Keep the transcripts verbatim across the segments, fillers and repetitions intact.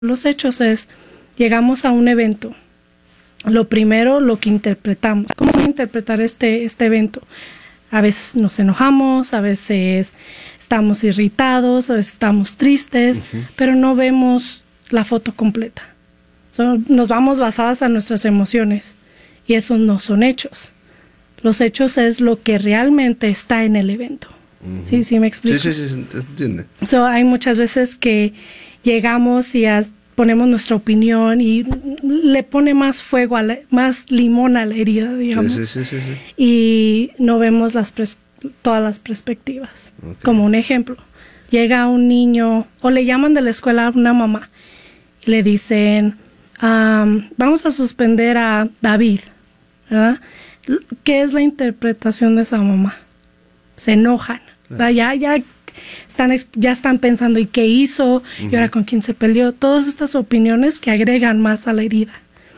Los hechos es, llegamos a un evento. Lo primero, lo que interpretamos. ¿Cómo interpretar este, este evento? A veces nos enojamos, a veces estamos irritados, a veces estamos tristes, uh-huh. pero no vemos la foto completa. So, nos vamos basadas a nuestras emociones y esos no son hechos. Los hechos es lo que realmente está en el evento. Uh-huh. ¿Sí, sí me explico? Sí, sí, sí, entiende. So, hay muchas veces que llegamos y as, ponemos nuestra opinión y le pone más fuego, a la, más limón a la herida, digamos. Sí, sí, sí, sí, sí. Y no vemos las pres, todas las perspectivas. Okay. Como un ejemplo, llega un niño o le llaman de la escuela a una mamá y le dicen, um, vamos a suspender a David, ¿verdad? ¿Qué es la interpretación de esa mamá? Se enojan. Ah. Ya, ya, están, ya están pensando, ¿y qué hizo? Uh-huh. ¿Y ahora con quién se peleó? Todas estas opiniones que agregan más a la herida.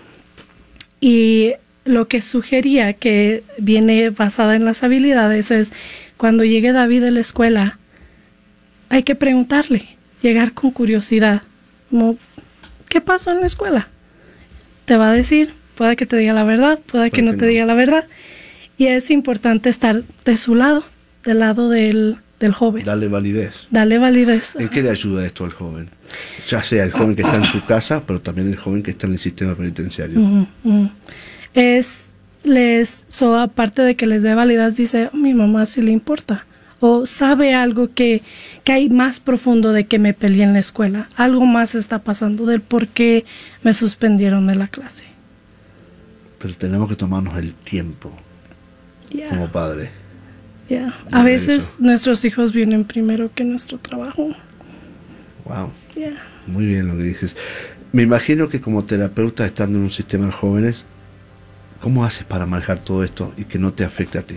Y lo que sugería, que viene basada en las habilidades, es cuando llegue David a la escuela, hay que preguntarle, llegar con curiosidad. Como, ¿qué pasó en la escuela? Te va a decir, puede que te diga la verdad, puede que no te no. diga la verdad. Y es importante estar de su lado, del lado del, del joven. Darle validez. Darle validez. ¿En qué le ayuda esto al joven? Ya sea el joven que está en su casa, pero también el joven que está en el sistema penitenciario. Uh-huh, uh-huh. Es, les, so, aparte de que les dé validez, dice, oh, mi mamá sí le importa. O sabe algo que, que hay más profundo de que me peleé en la escuela. Algo más está pasando del por qué me suspendieron de la clase. Pero tenemos que tomarnos el tiempo yeah. como padre. Yeah. A veces eso. Nuestros hijos vienen primero que nuestro trabajo. Wow. Yeah. Muy bien lo que dices. Me imagino que como terapeuta, estando en un sistema de jóvenes, ¿cómo haces para manejar todo esto y que no te afecte a ti?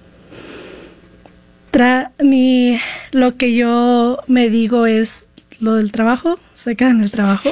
Tra mi, lo que yo me digo es lo del trabajo, se queda en el trabajo.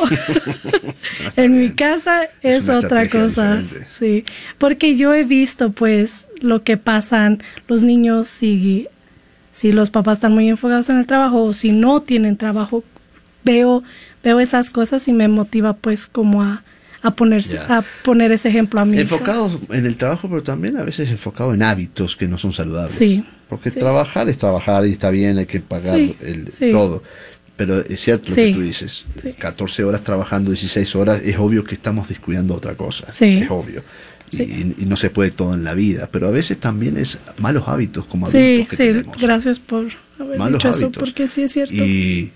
En bien. Mi casa es, es otra cosa. Diferente. Sí, porque yo he visto pues lo que pasan los niños si, si los papás están muy enfocados en el trabajo o si no tienen trabajo. Veo, veo esas cosas y me motiva pues como a, a, ponerse, yeah. a poner ese ejemplo a mí. Enfocados en el trabajo, pero también a veces enfocado en hábitos que no son saludables. Sí. Porque sí. trabajar es trabajar y está bien, hay que pagar sí, el, sí. todo. Pero es cierto lo sí, que tú dices, sí. catorce horas trabajando, dieciséis horas, es obvio que estamos descuidando otra cosa, sí. es obvio. Y, sí. y no se puede todo en la vida, pero a veces también es malos hábitos como adultos sí, que sí. tenemos. Gracias por haber malos dicho hábitos. Eso, porque sí es cierto. Y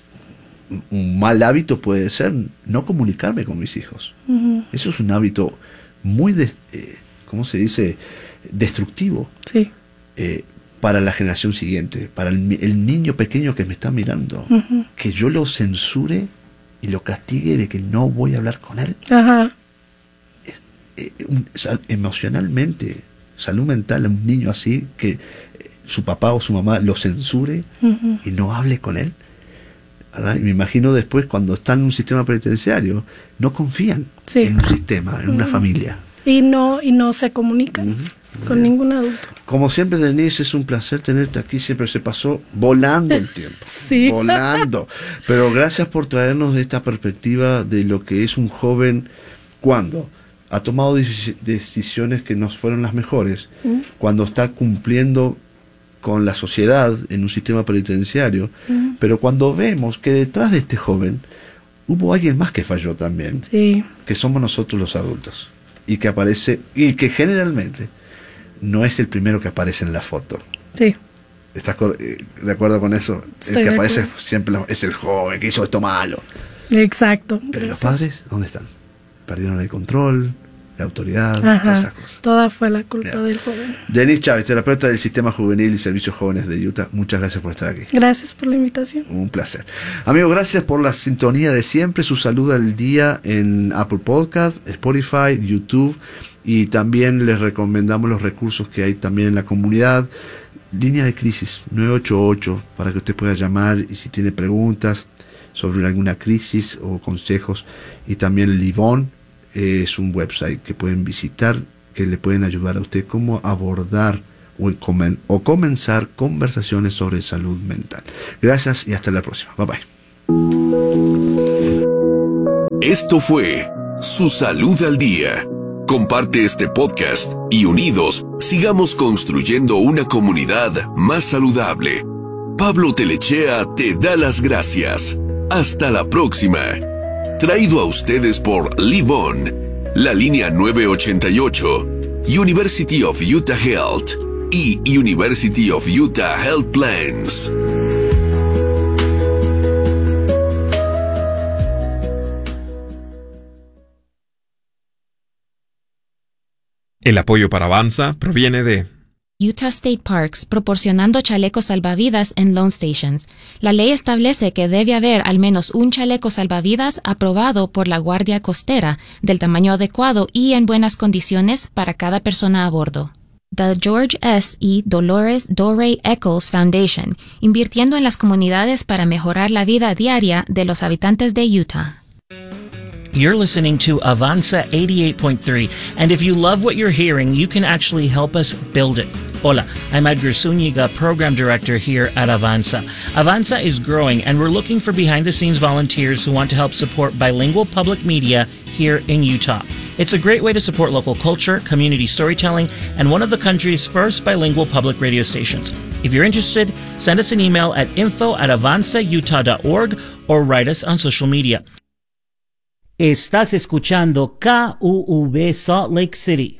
un mal hábito puede ser no comunicarme con mis hijos. Uh-huh. Eso es un hábito muy, de, eh, ¿cómo se dice? Destructivo. Sí. Eh, para la generación siguiente, para el, el niño pequeño que me está mirando, uh-huh. que yo lo censure y lo castigue de que no voy a hablar con él. Uh-huh. eh, eh, un, sal, emocionalmente, salud mental, un niño así, que eh, su papá o su mamá lo censure uh-huh. y no hable con él. ¿Verdad? Y me imagino después cuando están en un sistema penitenciario, no confían sí. en un sistema, en uh-huh. una familia. Y no, y no se comunican. Uh-huh. Con Bien. Ningún adulto. Como siempre, Denise, es un placer tenerte aquí. Siempre se pasó volando el tiempo. Sí. Volando. Pero gracias por traernos esta perspectiva de lo que es un joven cuando ha tomado decisiones que no fueron las mejores, ¿Mm? Cuando está cumpliendo con la sociedad en un sistema penitenciario, ¿Mm? Pero cuando vemos que detrás de este joven hubo alguien más que falló también, sí. que somos nosotros los adultos, y que aparece, y que generalmente no es el primero que aparece en la foto. Sí. ¿Estás de acuerdo con eso? Estoy el que aparece siempre es el joven que hizo esto malo. Exacto. Pero gracias. Los padres, ¿dónde están? Perdieron el control, la autoridad, Ajá, todas esas cosas. Toda fue la culpa yeah. del joven. Denise Chávez, terapeuta del Sistema Juvenil y Servicios Jóvenes de Utah. Muchas gracias por estar aquí. Gracias por la invitación. Un placer. Amigos, gracias por la sintonía de siempre. Su salud al día en Apple Podcast, Spotify, YouTube. Y también les recomendamos los recursos que hay también en la comunidad. Línea de crisis nueve ocho ocho para que usted pueda llamar y si tiene preguntas sobre alguna crisis o consejos. Y también Livón eh, es un website que pueden visitar, que le pueden ayudar a usted cómo abordar o, comen, o comenzar conversaciones sobre salud mental. Gracias y hasta la próxima. Bye bye. Esto fue Su Salud al Día. Comparte este podcast y unidos sigamos construyendo una comunidad más saludable. Pablo Telechea te da las gracias. Hasta la próxima. Traído a ustedes por Live On, la línea nueve ochenta y ocho, University of Utah Health y University of Utah Health Plans. El apoyo para Avanza proviene de Utah State Parks, proporcionando chalecos salvavidas en loan stations. La ley establece que debe haber al menos un chaleco salvavidas aprobado por la Guardia Costera, del tamaño adecuado y en buenas condiciones para cada persona a bordo. The George S. y Dolores Dorey Eccles Foundation, invirtiendo en las comunidades para mejorar la vida diaria de los habitantes de Utah. You're listening to Avanza eighty-eight point three, and if you love what you're hearing, you can actually help us build it. Hola, I'm Edgar Zúñiga, Program Director here at Avanza. Avanza is growing, and we're looking for behind-the-scenes volunteers who want to help support bilingual public media here in Utah. It's a great way to support local culture, community storytelling, and one of the country's first bilingual public radio stations. If you're interested, send us an email at info at avanza utah dot org or write us on social media. Estás escuchando K U V Salt Lake City,